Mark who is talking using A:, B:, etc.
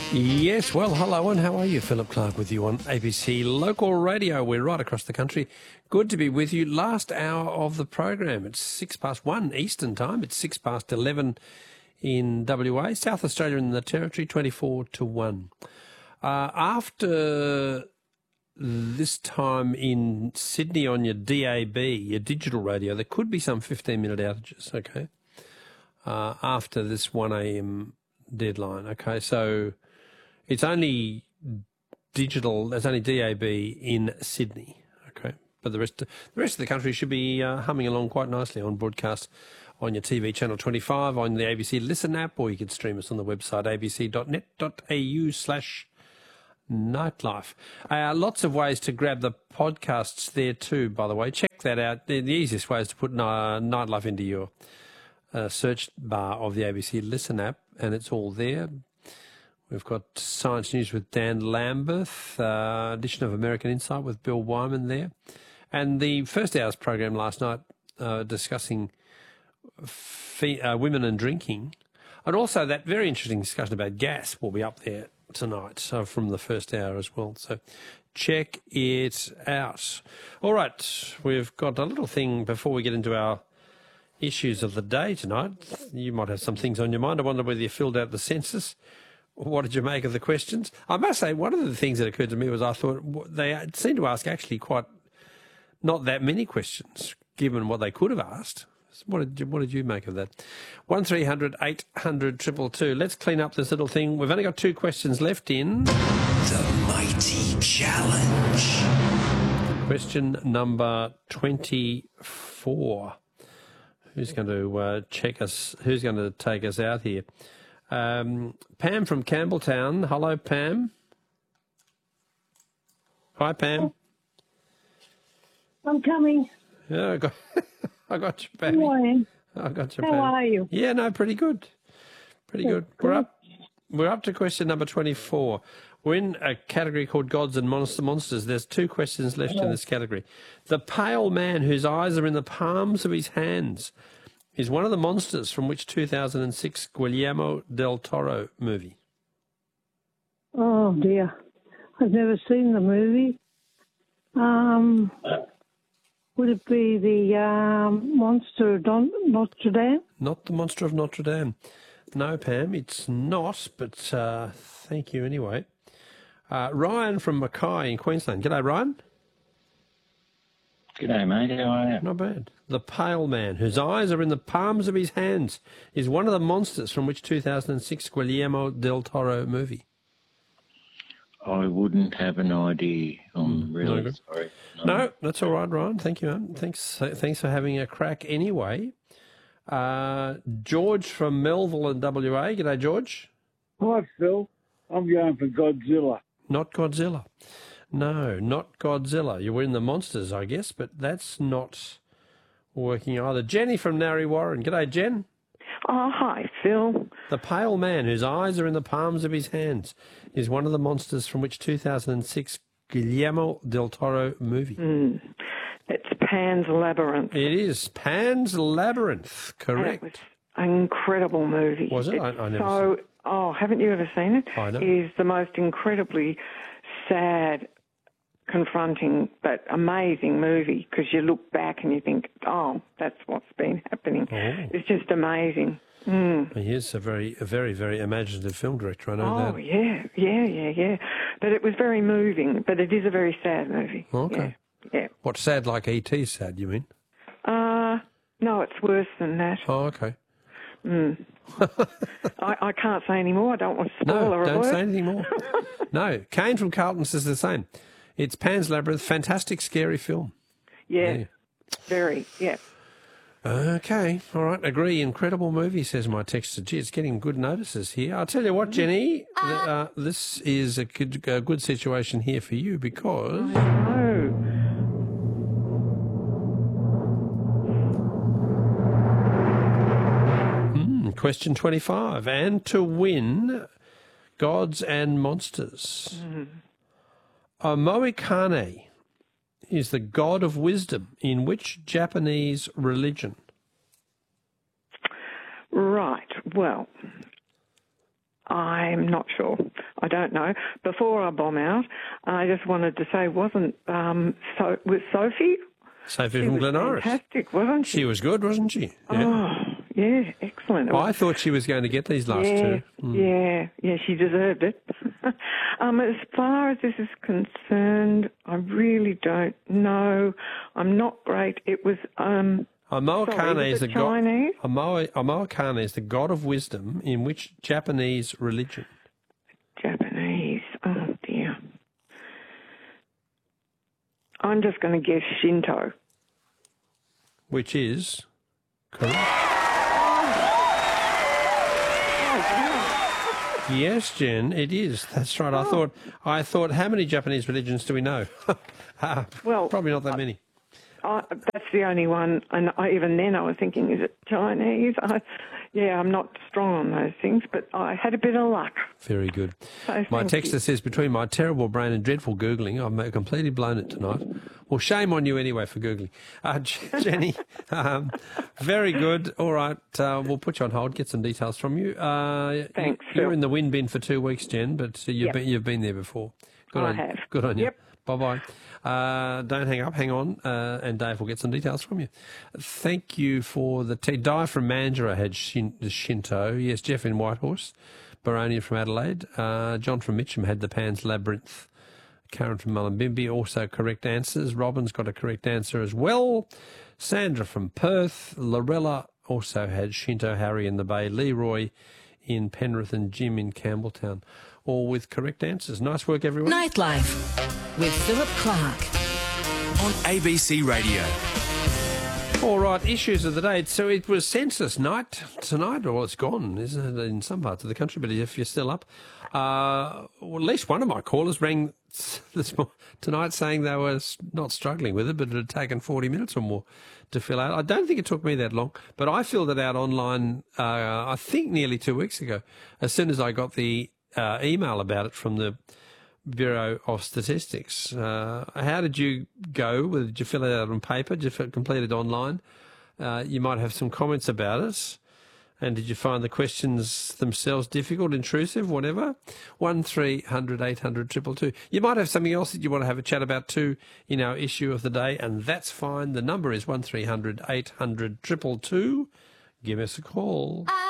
A: Yes, well, hello and how are you? Philip Clark with you on ABC Local Radio. We're right across the country. Good to be with you. Last hour of the program. It's 1:06 Eastern Time. It's 11:06 in WA, South Australia and the Territory, 24-1. After this time in Sydney on your DAB, your digital radio, there could be some 15-minute outages, okay, after this 1 a.m. deadline, okay, so it's only digital, there's only DAB in Sydney, okay, but the rest of the country should be humming along quite nicely on broadcast on your TV channel 25, on the ABC Listen app, or you can stream us on the website abc.net.au/nightlife. Lots of ways to grab the podcasts there too, by the way. Check that out. The easiest way is to put Nightlife into your search bar of the ABC Listen app, and it's all there. We've got Science News with Dan Lambeth, edition of American Insight with Bill Wyman there, and the first hour's program last night discussing women and drinking, and also that very interesting discussion about gas will be up there tonight, so from the first hour as well. So check it out. All right, we've got a little thing before we get into our issues of the day tonight. You might have some things on your mind. I wonder whether you filled out the census. What did you make of the questions? I must say, one of the things that occurred to me was I thought they seemed to ask actually quite not that many questions, given what they could have asked. What did you make of that? 1300 800 222. Let's clean up this little thing. We've only got 2 questions left in
B: The Mighty Challenge.
A: Question number 24. Who's going to check us? Who's going to take us out here? Pam from Campbelltown. Hello, Pam. Hi, Pam.
C: I'm coming.
A: Yeah, I got you, Pam. I got you, Pam.
C: How are you?
A: Yeah, no, pretty good. Pretty good. We're up to question number 24. We're in a category called Gods and Monsters. There's 2 questions left in this category. The pale man whose eyes are in the palms of his hands is one of the monsters from which 2006 Guillermo del Toro movie?
C: Oh, dear. I've never seen the movie. Would it be the Monster of Notre Dame?
A: Not the Monster of Notre Dame. No, Pam, it's not, but thank you anyway. Ryan from Mackay in Queensland. G'day, Ryan.
D: G'day, mate. How are you?
A: Not bad. The pale man whose eyes are in the palms of his hands is one of the monsters from which 2006 Guillermo del Toro movie?
D: I wouldn't have an idea. I'm really sorry.
A: No, that's all right, Ryan. Thank you, man. Thanks for having a crack anyway. George from Melville in WA. G'day, George.
E: Hi, Phil. I'm going for Godzilla.
A: Not Godzilla. No, not Godzilla. You were in the monsters, I guess, but that's not working either. Jenny from Narre Warren. G'day, Jen.
F: Oh, hi, Phil.
A: The pale man whose eyes are in the palms of his hands is one of the monsters from which 2006 Guillermo del Toro movie?
F: It's Pan's Labyrinth.
A: It is Pan's Labyrinth, correct.
F: It was an incredible movie.
A: Was it? I never saw it.
F: Oh, haven't you ever seen it?
A: I know.
F: It is the most incredibly sad, confronting, but amazing movie, because you look back and you think, oh, that's what's been happening.
A: Oh.
F: It's just amazing.
A: He is a very, very imaginative film director. I know that.
F: Oh, yeah. But it was very moving, but it is a very sad movie.
A: Okay.
F: Yeah.
A: What, sad like E.T. sad, you mean?
F: No, it's worse than that.
A: Oh, okay.
F: I can't say any more. I don't want to spoil
A: No,
F: a
A: don't
F: word.
A: say anything more. No, Kane from Carlton says the same. It's Pan's Labyrinth, fantastic, scary film.
F: Yeah, very, yeah.
A: Okay, all right, agree. Incredible movie, says my texter. Gee, it's getting good notices here. I'll tell you what, Jenny, this is a good situation here for you because... Question 25. And to win Gods and Monsters. Omoikane is the god of wisdom in which Japanese religion?
F: Right. Well, I'm not sure. I don't know. Before I bomb out, I just wanted to say, was Sophie?
A: Sophie
F: She
A: from
F: was
A: Glen Iris.
F: fantastic, wasn't she?
A: She was good, wasn't she?
F: Oh, yeah, excellent. It
A: I
F: was-
A: thought she was going to get these last two.
F: yeah, she deserved it. As far as this is concerned, I really don't know. I'm not great. It was
A: Amoakane
F: was
A: is
F: it
A: the god.
F: Chinese?
A: Amoakane is the god of wisdom in which Japanese religion?
F: Japanese. Oh dear. I'm just going to guess Shinto.
A: Which is correct. Yes, Jen, it is. That's right. I thought, how many Japanese religions do we know?
F: Well,
A: probably not that many.
F: That's the only one, and even then I was thinking, is it Chinese? I'm not strong on those things, but I had a bit of luck.
A: Very good.
F: So
A: My
F: thank
A: texter
F: you.
A: says, between my terrible brain and dreadful Googling, I've completely blown it tonight. Well, shame on you anyway for Googling. Jenny, very good. All right, we'll put you on hold, get some details from you.
F: Thanks,
A: You're
F: Phil.
A: in the win bin for 2 weeks, Jen, but you've been there before. Good
F: I
A: on
F: have.
A: You. Good on you.
F: Yep.
A: Bye-bye. Don't hang up, hang on, and Dave will get some details from you. Thank you for the Di from Mandurah had Shinto. Yes, Jeff in Whitehorse. Baronian from Adelaide. John from Mitcham had the Pan's Labyrinth. Karen from Mullumbimby, also correct answers. Robin's got a correct answer as well. Sandra from Perth. Lorella also had Shinto. Harry in the Bay. Leroy in Penrith and Jim in Campbelltown, all with correct answers. Nice work, everyone.
G: Nightlife with Philip Clark.
B: On ABC Radio.
A: All right, issues of the day. So it was census night tonight, or it's gone, isn't it, in some parts of the country, but if you're still up. Well, at least one of my callers rang tonight saying they were not struggling with it, but it had taken 40 minutes or more to fill out. I don't think it took me that long, but I filled it out online, I think nearly 2 weeks ago, as soon as I got the email about it from the Bureau of Statistics. How did you go? Did you fill it out on paper? Did you complete it online? You might have some comments about it. And did you find the questions themselves difficult, intrusive, whatever? 1300 800 222. You might have something else that you want to have a chat about too in our issue of the day, and that's fine. The number is 1300 800 222. Give us a call.